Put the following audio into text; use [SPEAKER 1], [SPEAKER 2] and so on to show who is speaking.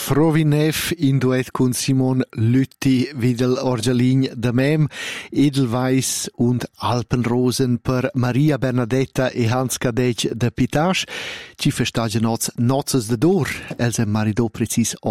[SPEAKER 1] Frovinef in duet con Simon Lütti videl Orgelin de Mem, Edelweiss und Alpenrosen per Maria Bernadetta e Hans Kadec de Pitasch. Ci festagen noz nozzas de dor, els maridò precis